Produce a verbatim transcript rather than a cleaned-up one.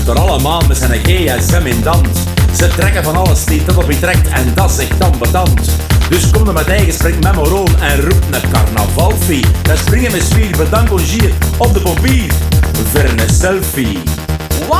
Door allemaal met zijn G S M in dans. Ze trekken van alles, steekt dat op je trekt en dat is echt ambetant. Dus kom er met eigen, spring met moroon en roep een carnavalfie. Dan springen we sfeer, bedankt ongier op de pompier voor een selfie.